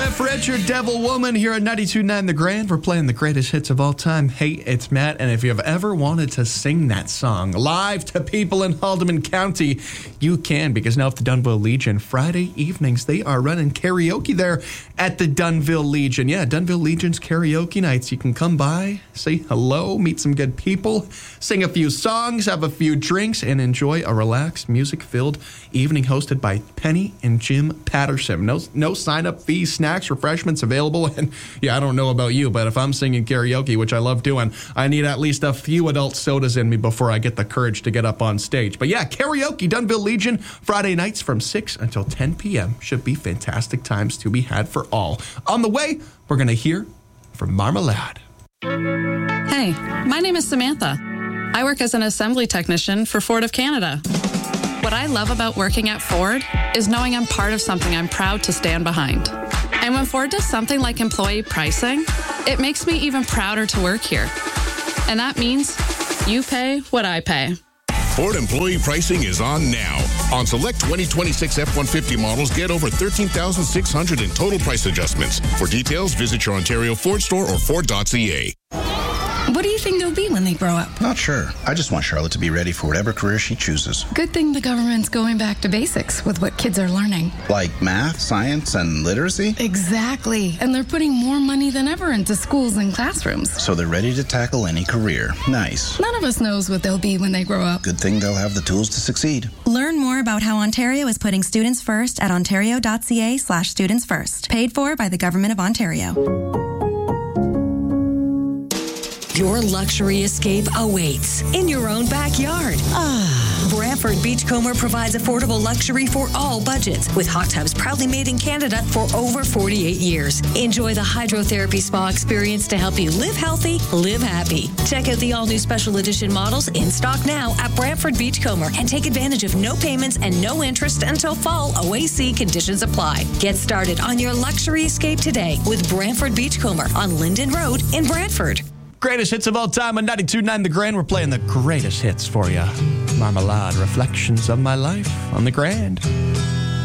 Cliff Richard, Devil Woman, here at 92.9 The Grand. We're playing the greatest hits of all time. Hey, it's Matt, and if you've ever wanted to sing that song live to people in Haldeman County, you can, because now at the Dunnville Legion, Friday evenings, they are running karaoke there at the Dunnville Legion. Yeah, Dunnville Legion's karaoke nights. You can come by, say hello, meet some good people, sing a few songs, have a few drinks, and enjoy a relaxed, music-filled evening hosted by Penny and Jim Patterson. No sign-up fees, snacks, refreshments available. And yeah, I don't know about you, but if I'm singing karaoke, which I love doing, I need at least a few adult sodas in me before I get the courage to get up on stage. But yeah, karaoke, Dunnville Legion, Friday nights from 6 until 10 p.m. Should be fantastic times to be had for all. On the way, we're going to hear from Marmalade. Hey, my name is Samantha. I work as an assembly technician for Ford of Canada. What I love about working at Ford is knowing I'm part of something I'm proud to stand behind. And when Ford does something like employee pricing, it makes me even prouder to work here. And that means you pay what I pay. Ford employee pricing is on now. On select 2026 F-150 models, get over $13,600 in total price adjustments. For details, visit your Ontario Ford store or Ford.ca. What do you think they'll be when they grow up? Not sure. I just want Charlotte to be ready for whatever career she chooses. Good thing the government's going back to basics with what kids are learning. Like math, science, and literacy? Exactly. And they're putting more money than ever into schools and classrooms. So they're ready to tackle any career. Nice. None of us knows what they'll be when they grow up. Good thing they'll have the tools to succeed. Learn more about how Ontario is putting students first at ontario.ca/students first. Paid for by the Government of Ontario. Your luxury escape awaits in your own backyard. Brantford Beachcomber provides affordable luxury for all budgets, with hot tubs proudly made in Canada for over 48 years. Enjoy the hydrotherapy spa experience to help you live healthy, live happy. Check out the all-new special edition models in stock now at Brantford Beachcomber and take advantage of no payments and no interest until fall. OAC conditions apply. Get started on your luxury escape today with Brantford Beachcomber on Linden Road in Brantford. Greatest hits of all time on 92.9 The Grand. We're playing the greatest hits for you. Marmalade, Reflections of My Life on The Grand.